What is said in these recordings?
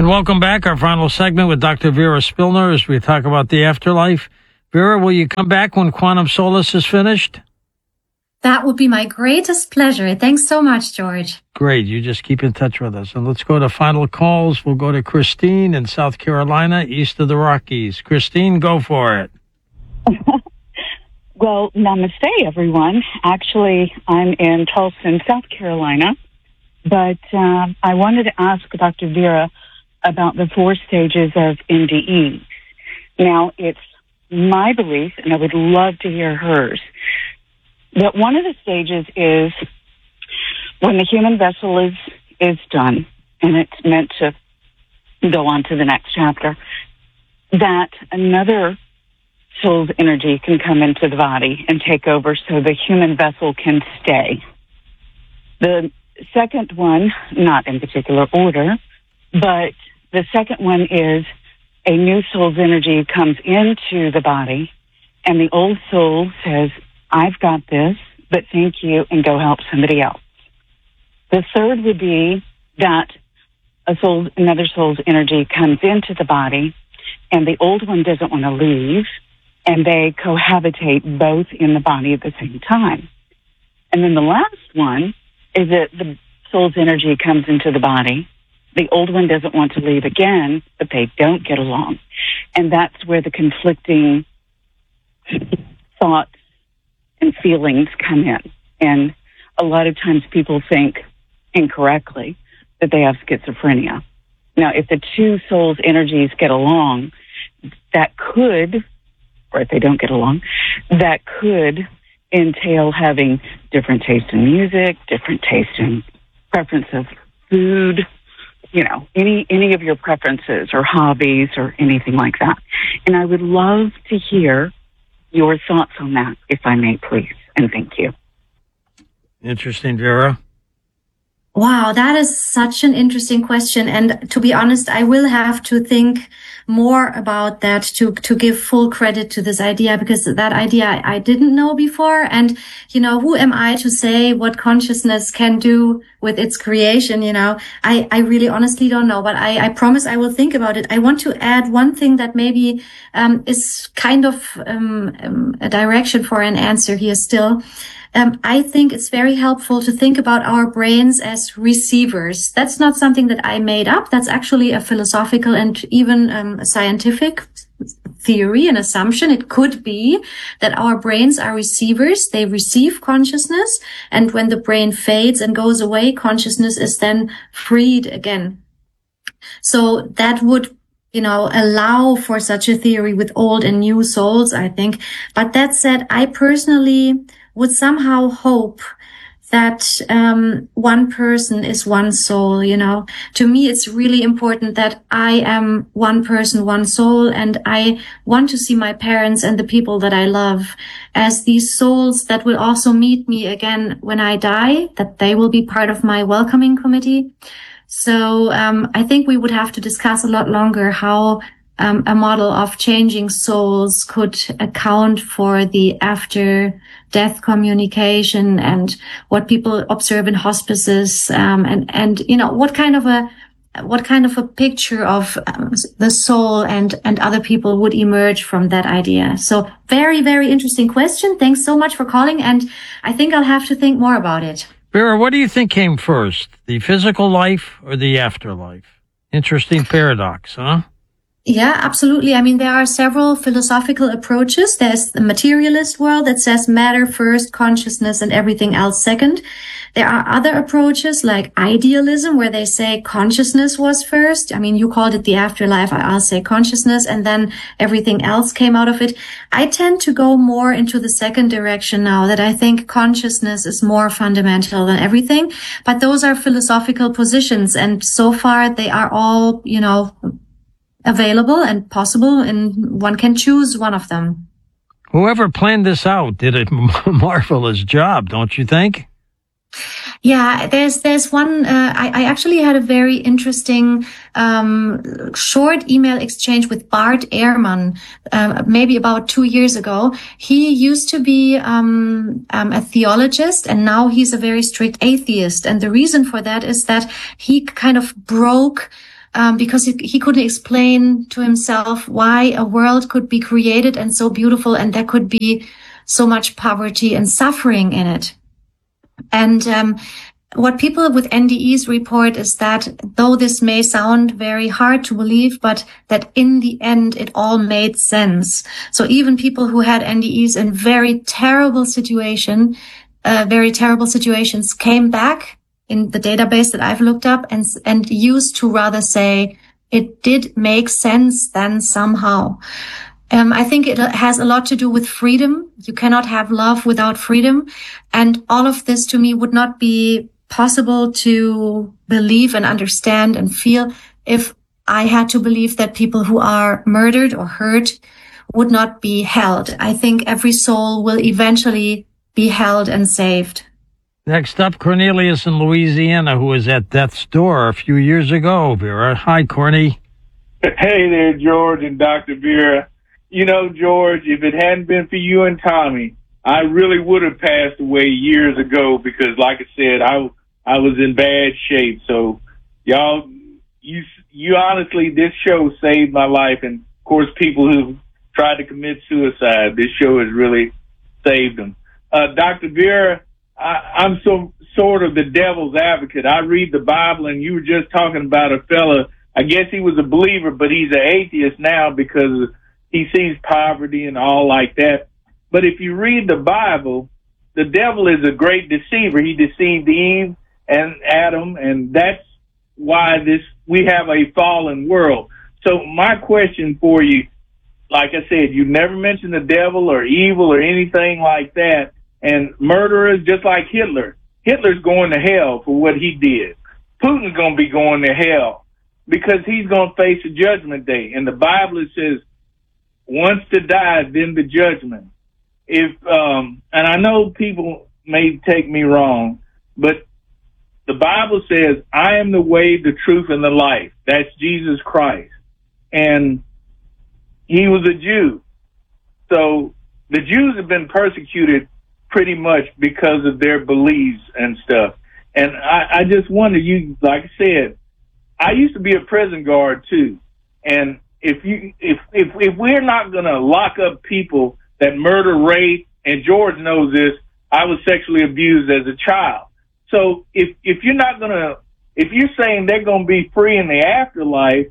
And welcome back. Our final segment with Dr. Vera Spilner as we talk about the afterlife. Vera, will you come back when Quantum Solace is finished? That would be my greatest pleasure. Thanks so much, George. Great. You just keep in touch with us. And let's go to final calls. We'll go to Christine in South Carolina, east of the Rockies. Christine, go for it. Well, namaste, everyone. Actually, I'm in Tulsa, South Carolina. But I wanted to ask Dr. Vera about the 4 stages of NDE. Now, it's my belief, and I would love to hear hers, that one of the stages is when the human vessel is done and it's meant to go on to the next chapter, that another soul's energy can come into the body and take over so the human vessel can stay. The second one, not in particular order, but the second one is a new soul's energy comes into the body and the old soul says, I've got this, but thank you, and go help somebody else. The third would be that another soul's energy comes into the body, and the old one doesn't want to leave, and they cohabitate both in the body at the same time. And then the last one is that the soul's energy comes into the body. The old one doesn't want to leave again, but they don't get along. And that's where the conflicting thoughts and feelings come in. And a lot of times people think incorrectly that they have schizophrenia. Now, if the two souls' energies get along, that could, or if they don't get along, that could entail having different taste in music, different taste in preference of food, any of your preferences or hobbies or anything like that. And I would love to hear your thoughts on that, if I may, please. And thank you. Interesting, Vera. Wow, that is such an interesting question. And to be honest, I will have to think more about that to give full credit to this idea, because that idea I didn't know before. And, who am I to say what consciousness can do with its creation? I really honestly don't know, but I promise I will think about it. I want to add one thing that maybe is kind of a direction for an answer here still. I think it's very helpful to think about our brains as receivers. That's not something that I made up. That's actually a philosophical and even a scientific theory, an assumption. It could be that our brains are receivers. They receive consciousness. And when the brain fades and goes away, consciousness is then freed again. So that would allow for such a theory with old and new souls, I think. But that said, I personally would somehow hope that one person is one soul, To me, it's really important that I am one person, one soul, and I want to see my parents and the people that I love as these souls that will also meet me again when I die, that they will be part of my welcoming committee. So I think we would have to discuss a lot longer how a model of changing souls could account for the after-death communication and what people observe in hospices, and what kind of a picture of the soul and other people would emerge from that idea. So very, very interesting question. Thanks so much for calling, and I think I'll have to think more about it. Vera, what do you think came first, the physical life or the afterlife? Interesting paradox, huh? Yeah, absolutely. I mean, there are several philosophical approaches. There's the materialist world that says matter first, consciousness, and everything else second. There are other approaches like idealism, where they say consciousness was first. I mean, you called it the afterlife. I'll say consciousness, and then everything else came out of it. I tend to go more into the second direction now, that I think consciousness is more fundamental than everything. But those are philosophical positions, and so far they are all, available and possible, and one can choose one of them. Whoever planned this out did a marvelous job, don't you think? Yeah, there's one, I actually had a very interesting, short email exchange with Bart Ehrman, maybe about 2 years ago. He used to be, a theologist, and now he's a very strict atheist. And the reason for that is that he kind of broke because he couldn't explain to himself why a world could be created and so beautiful and there could be so much poverty and suffering in it. And what people with NDEs report is that though this may sound very hard to believe, but that in the end it all made sense. So even people who had NDEs in very terrible situations came back in the database that I've looked up and used to rather say it did make sense then somehow. I think it has a lot to do with freedom. You cannot have love without freedom. And all of this to me would not be possible to believe and understand and feel if I had to believe that people who are murdered or hurt would not be held. I think every soul will eventually be held and saved. Next up, Cornelius in Louisiana, who was at death's door a few years ago. Vera. Hi, Corny. Hey there, George and Dr. Vera. You know, George, if it hadn't been for you and Tommy, I really would have passed away years ago because, like I said, I was in bad shape. So, y'all, you honestly, this show saved my life. And, of course, people who tried to commit suicide, this show has really saved them. Dr. Vera, I'm sort of the devil's advocate. I read the Bible, and you were just talking about a fella. I guess he was a believer, but he's an atheist now because he sees poverty and all like that. But if you read the Bible, the devil is a great deceiver. He deceived Eve and Adam, and that's why we have a fallen world. So my question for you, like I said, you never mentioned the devil or evil or anything like that. And murderers, just like Hitler. Hitler's going to hell for what he did. Putin's going to be going to hell because he's going to face a judgment day. In the Bible, it says, once to die, then the judgment. And I know people may take me wrong, but the Bible says, I am the way, the truth, and the life. That's Jesus Christ. And he was a Jew. So the Jews have been persecuted pretty much because of their beliefs and stuff. And I just wonder, you, like I said, I used to be a prison guard too. And if we're not going to lock up people that murder, rape, and George knows this, I was sexually abused as a child. So if you're not going to, if you're saying they're going to be free in the afterlife,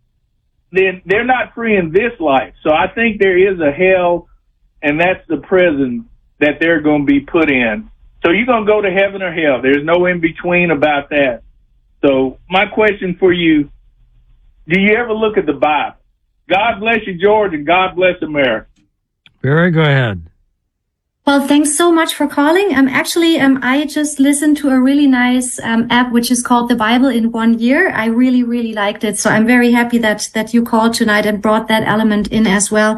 then they're not free in this life. So I think there is a hell, and that's the prison that they're going to be put in. So you're going to go to heaven or hell. There's no in between about that. So my question for you, do you ever look at the Bible? God bless you, George, and God bless America. Vera, go ahead. Well, thanks so much for calling. I just listened to a really nice app which is called The Bible in 1 Year. I really, really liked it. So I'm very happy that you called tonight and brought that element in as well.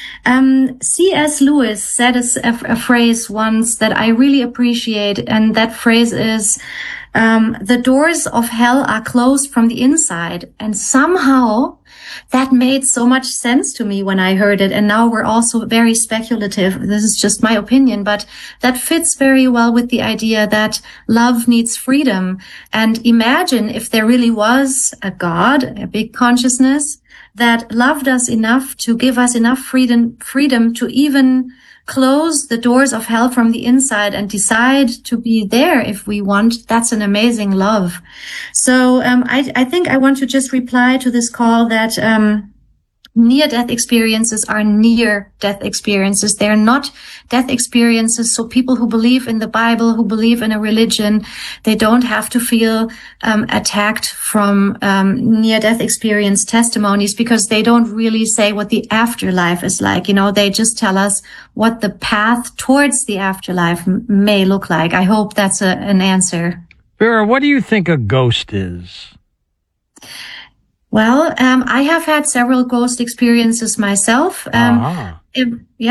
C.S. Lewis said a phrase once that I really appreciate, and that phrase is, the doors of hell are closed from the inside. And somehow that made so much sense to me when I heard it. And now we're also very speculative. This is just my opinion, but that fits very well with the idea that love needs freedom. And imagine if there really was a God, a big consciousness that loved us enough to give us enough freedom to even close the doors of hell from the inside and decide to be there if we want. That's an amazing love. So I think I want to just reply to this call that near-death experiences are near-death experiences. They're not death experiences. So people who believe in the Bible, who believe in a religion, they don't have to feel attacked from near-death experience testimonies because they don't really say what the afterlife is like. You know, they just tell us what the path towards the afterlife may look like. I hope that's an answer. Vera, what do you think a ghost is? Well, I have had several ghost experiences myself. If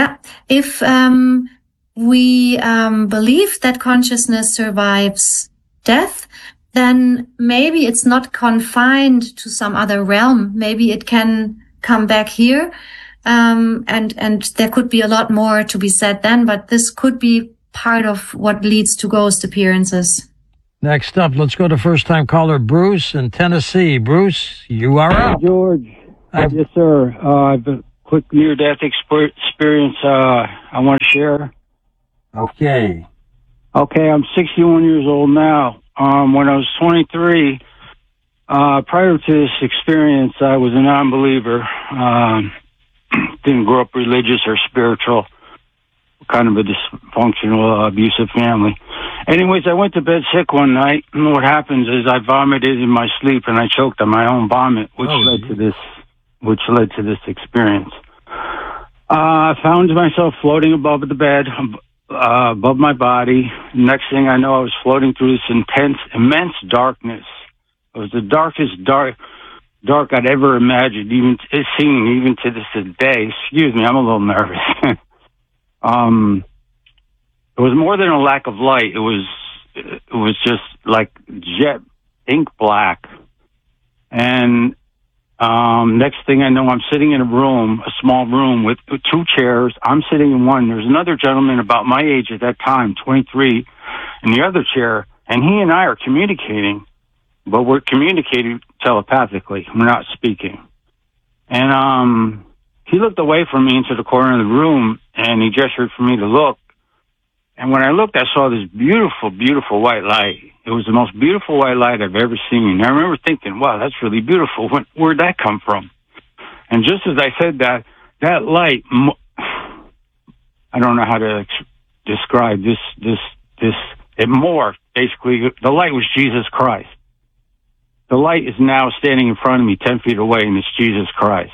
we believe that consciousness survives death, then maybe it's not confined to some other realm. Maybe it can come back here. And there could be a lot more to be said then, but this could be part of what leads to ghost appearances. Next up, let's go to first-time caller Bruce in Tennessee. Bruce, you are up. George. Yes, sir. I've a quick near-death experience I want to share. Okay. Okay, I'm 61 years old now. When I was 23, prior to this experience, I was a non-believer. Didn't grow up religious or spiritual. Kind of a dysfunctional, abusive family. Anyways, I went to bed sick one night, and what happens is I vomited in my sleep, and I choked on my own vomit, which led to this experience. I found myself floating above the bed, above my body. Next thing I know, I was floating through this immense darkness. It was the darkest dark I'd ever imagined, even to this day. Excuse me, I'm a little nervous. It was more than a lack of light. It was just like jet ink black. And next thing I know, I'm sitting in a small room with two chairs. I'm sitting in one. There's another gentleman about my age at that time, 23, in the other chair, and he and I are communicating, but we're communicating telepathically. We're not speaking. And he looked away from me into the corner of the room, and he gestured for me to look. And when I looked, I saw this beautiful, beautiful white light. It was the most beautiful white light I've ever seen. I remember thinking, wow, that's really beautiful. Where'd that come from? And just as I said that light, I don't know how to describe this, it morphed. Basically, the light was Jesus Christ. The light is now standing in front of me 10 feet away, and it's Jesus Christ.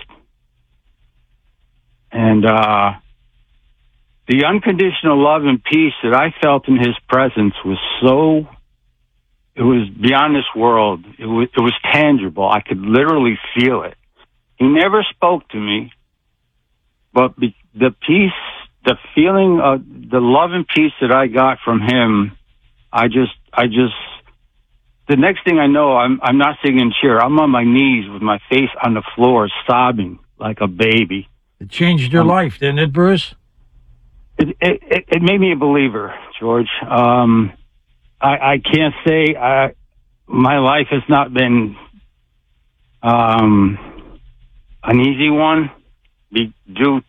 And the unconditional love and peace that I felt in his presence was it was beyond this world. It was tangible. I could literally feel it. He never spoke to me, but the peace, the feeling of the love and peace that I got from him, the next thing I know, I'm not sitting in a chair. I'm on my knees with my face on the floor, sobbing like a baby. It changed your life, didn't it, Bruce? It made me a believer, George. I can't say my life has not been an easy one because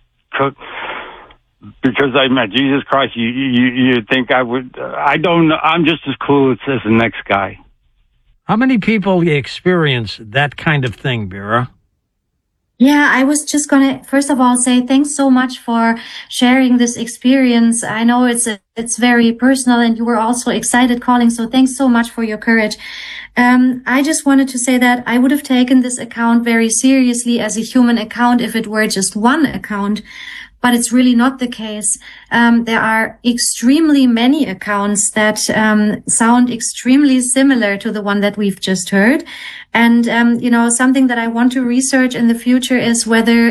I met Jesus Christ. You think I would? I don't know. I'm just as clueless as the next guy. How many people experience that kind of thing, Vera? Yeah, I was just going to, first of all, say thanks so much for sharing this experience. I know it's very personal, and you were also excited calling, so thanks so much for your courage. I just wanted to say that I would have taken this account very seriously as a human account if it were just one account, but it's really not the case. There are extremely many accounts that sound extremely similar to the one that we've just heard. And, something that I want to research in the future is whether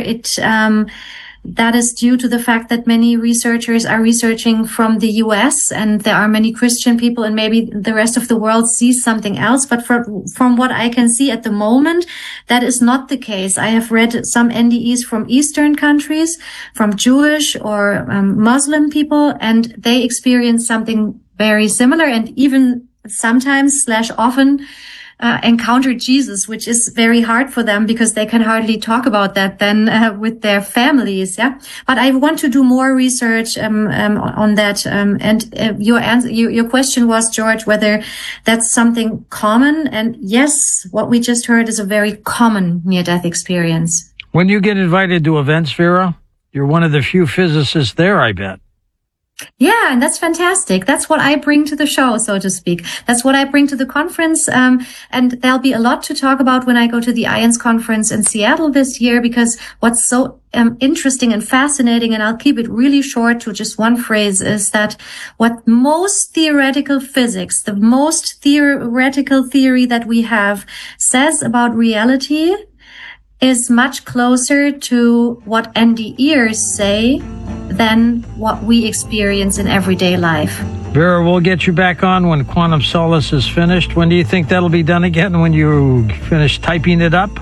that is due to the fact that many researchers are researching from the US, and there are many Christian people, and maybe the rest of the world sees something else. But from what I can see at the moment, that is not the case. I have read some NDEs from Eastern countries, from Jewish or Muslim people, and they experience something very similar, and even sometimes / often encounter Jesus, which is very hard for them because they can hardly talk about that then with their families. Yeah, but I want to do more research on that. And your question was, George, whether that's something common. And yes, what we just heard is a very common near-death experience. When you get invited to events, Vera, you're one of the few physicists there, I bet. Yeah, and that's fantastic. That's what I bring to the show, so to speak. That's what I bring to the conference. And there'll be a lot to talk about when I go to the IANS conference in Seattle this year, because what's so interesting and fascinating, and I'll keep it really short to just one phrase, is that what most theoretical physics, the most theoretical theory that we have says about reality is much closer to what NDEers say than what we experience in everyday life. Vera, we'll get you back on when Quantum Solace is finished. When do you think that'll be done again? When you finish typing it up?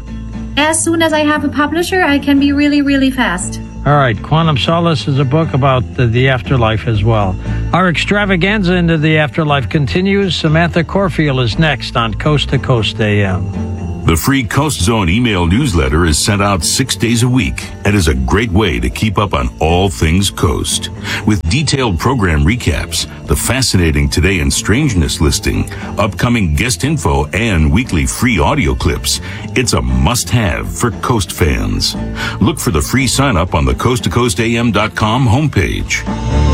as soon as I have a publisher, I can be really, really fast. All right, Quantum Solace is a book about the afterlife as well. Our extravaganza into the afterlife continues. Samantha Corfield is next on Coast to Coast AM. The free Coast Zone email newsletter is sent out 6 days a week and is a great way to keep up on all things Coast. With detailed program recaps, the fascinating Today in Strangeness listing, upcoming guest info, and weekly free audio clips, it's a must-have for Coast fans. Look for the free sign-up on the coasttocoastam.com homepage.